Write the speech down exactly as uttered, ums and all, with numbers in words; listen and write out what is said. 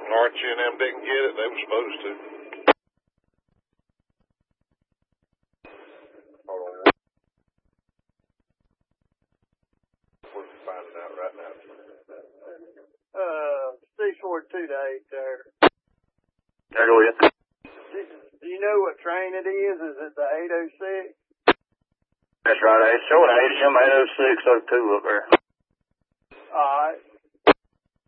Archie and them didn't get it. They were supposed to. Hold on. We're finding out right now. Uh, six forty-two to eight there. There, go ahead. Do, do you know what train it is? Is it the eight oh six? That's right. It's showing eight M eight oh six oh two up there. Alright.